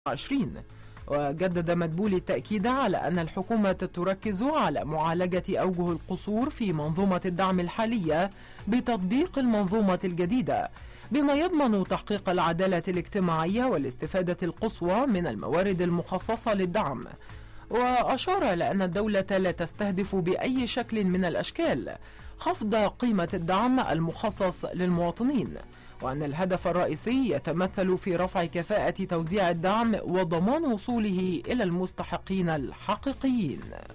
2020. وجدد مدبولي التأكيد على أن الحكومة تركز على معالجة أوجه القصور في منظومة الدعم الحالية بتطبيق المنظومة الجديدة، بما يضمن تحقيق العدالة الاجتماعية والاستفادة القصوى من الموارد المخصصة للدعم. وأشار إلى أن الدولة لا تستهدف بأي شكل من الأشكال خفض قيمة الدعم المخصص للمواطنين، وأن الهدف الرئيسي يتمثل في رفع كفاءة توزيع الدعم وضمان وصوله إلى المستحقين الحقيقيين.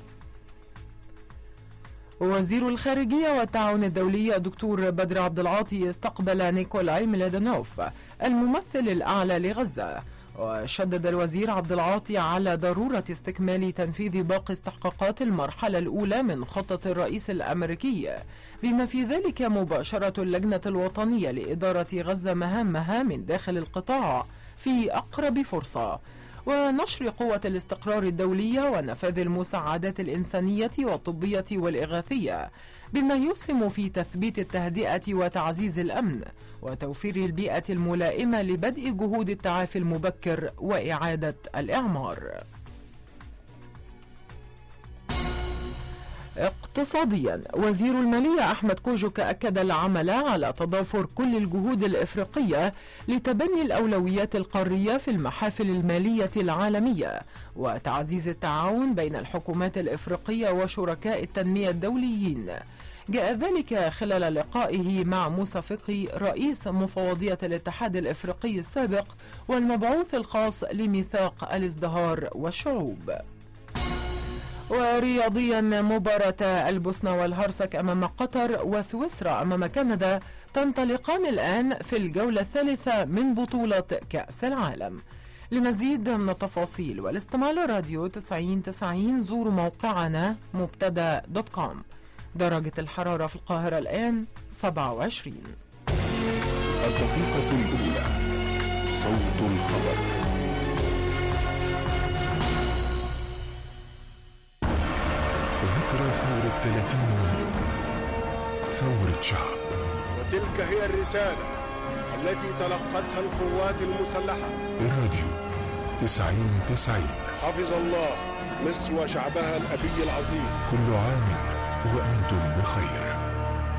وزير الخارجية والتعاون الدولي الدكتور بدر عبد العاطي استقبل نيكولاي ميلادونوف الممثل الأعلى لغزة، وشدد الوزير عبد العاطي على ضرورة استكمال تنفيذ باقي استحقاقات المرحلة الأولى من خطة الرئيس الأمريكي، بما في ذلك مباشرة اللجنة الوطنية لإدارة غزة مهامها من داخل القطاع في أقرب فرصة، ونشر قوة الاستقرار الدولية ونفاذ المساعدات الإنسانية والطبية والإغاثية، بما يسهم في تثبيت التهدئة وتعزيز الأمن وتوفير البيئة الملائمة لبدء جهود التعافي المبكر وإعادة الإعمار. اقتصاديا، وزير المالية أحمد كوجك أكد العمل على تضافر كل الجهود الإفريقية لتبني الأولويات القارية في المحافل المالية العالمية وتعزيز التعاون بين الحكومات الإفريقية وشركاء التنمية الدوليين. جاء ذلك خلال لقائه مع موسى فقي رئيس مفوضية الاتحاد الإفريقي السابق والمبعوث الخاص لميثاق الازدهار والشعوب. ورياضيا، مباراة البوسنة والهرسك أمام قطر وسويسرا أمام كندا تنطلقان الآن في الجولة الثالثة من بطولة كأس العالم. لمزيد من التفاصيل والاستماع لراديو 9090 زوروا موقعنا مبتدا.com. درجة الحرارة في القاهرة الآن 27. الدقيقة الأولى، صوت الخبر. ذكرى ثورة 30 يونيو، ثورة شعب. وتلك هي الرسالة التي تلقتها القوات المسلحة. الراديو 9090. حفظ الله مصر وشعبها الأبي العظيم. كل عام وأنتم بخير.